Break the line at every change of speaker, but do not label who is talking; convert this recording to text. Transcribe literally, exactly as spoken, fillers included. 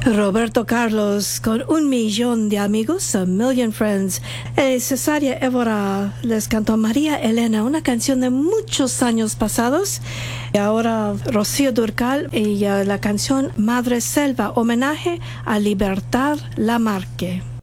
Roberto Carlos con un millón de amigos, a million friends. Eh, Cesaria Évora les cantó María Elena, una canción de muchos años pasados. Y ahora Rocío Dúrcal y uh, la canción Madre Selva, homenaje a Libertad Lamarque.